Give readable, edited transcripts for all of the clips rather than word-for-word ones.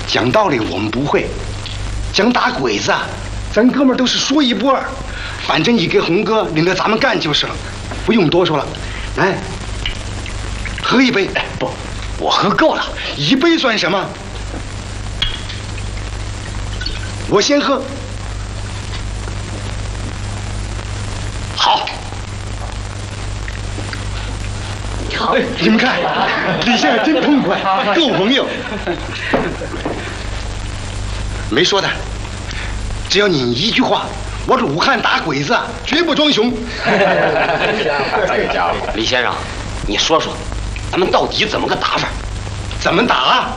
讲道理我们不会，讲打鬼子啊，咱哥们都是说一不二。反正你给红哥领着咱们干就是了，不用多说了。来，喝一杯。哎，不，我喝够了，一杯算什么？我先喝。好。好，哎，你们看，李先生真痛快，够朋友。没说的，只要你一句话，我鲁汉打鬼子绝不装熊。 这家伙，李先生，你说说，咱们到底怎么个打法？ 怎么打啊？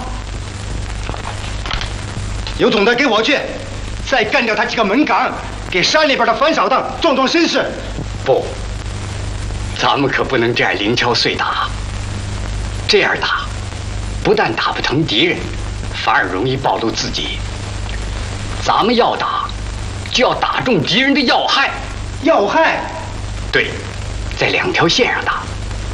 有种的给我去，再干掉他几个门岗，给山里边的反扫荡壮壮声势。 不，咱们可不能这样零敲碎打。这样打，不但打不成敌人，反而容易暴露自己。咱们要打，就要打中敌人的要害。 要害？ 对，在2条线上打。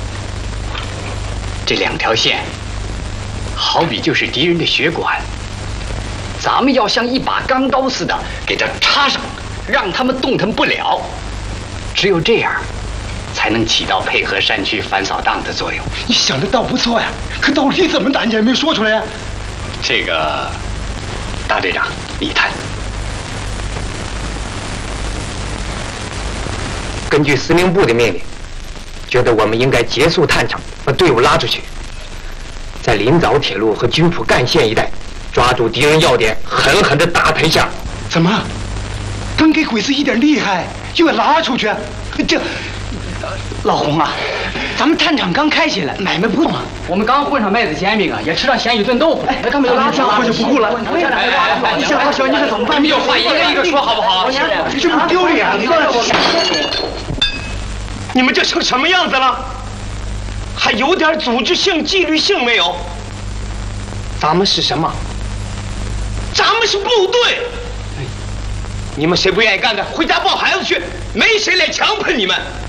这2条线，好比就是敌人的血管，咱们要像一把钢刀似的给它插上，让他们动弹不了。只有这样，才能起到配合山区反扫荡的作用。 你想的倒不错呀，可到底怎么打你还没说出来呀？ 这个，大队长，你谈。 根据司令部的命令，觉得我们应该结束探场，把队伍拉出去，在临枣铁路和军浦干线一带抓住敌人要点，狠狠地打他一下。 怎么？刚给鬼子一点厉害，就要拉出去？这， 老洪啊，咱们探场刚开起来，买卖不动啊。我们刚混上麦子煎饼啊，也吃上咸鱼炖豆腐。哎，干嘛要拉出来？ 我就不顾了。 小，你可怎么办？ 你们有话一个一个说好不好？ 这不丢脸吗？ 你们这成什么样子了？还有点组织性、纪律性没有？ 咱们是什么？ 咱们是部队。你们谁不愿意干的，回家抱孩子去，没谁来强迫你们。